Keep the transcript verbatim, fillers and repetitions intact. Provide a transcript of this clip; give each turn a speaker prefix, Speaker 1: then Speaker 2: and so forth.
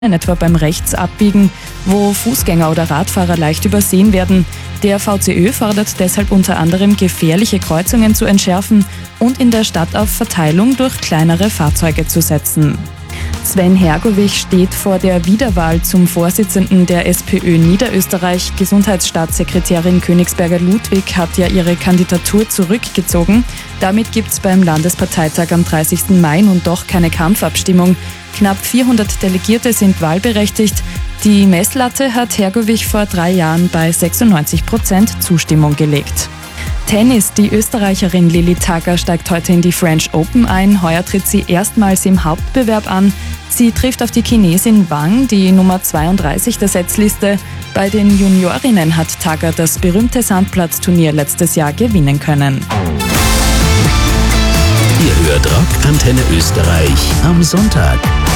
Speaker 1: etwa beim Rechtsabbiegen, wo Fußgänger oder Radfahrer leicht übersehen werden. Der V C Ö fordert deshalb unter anderem, gefährliche Kreuzungen zu entschärfen und in der Stadt auf Verteilung durch kleinere Fahrzeuge zu setzen. Sven Hergovich steht vor der Wiederwahl zum Vorsitzenden der SPÖ Niederösterreich. Gesundheitsstaatssekretärin Königsberger Ludwig hat ja ihre Kandidatur zurückgezogen. Damit gibt es beim Landesparteitag am dreißigsten Mai nun doch keine Kampfabstimmung. Knapp vierhundert Delegierte sind wahlberechtigt. Die Messlatte hat Hergovich vor drei Jahren bei sechsundneunzig Prozent Zustimmung gelegt. Tennis. Die Österreicherin Lilly Tagger steigt heute in die French Open ein. Heuer tritt sie erstmals im Hauptbewerb an. Sie trifft auf die Chinesin Wang, die Nummer zweiunddreißig der Setzliste. Bei den Juniorinnen hat Tagger das berühmte Sandplatzturnier letztes Jahr gewinnen können.
Speaker 2: Ihr hört Rock Antenne Österreich am Sonntag.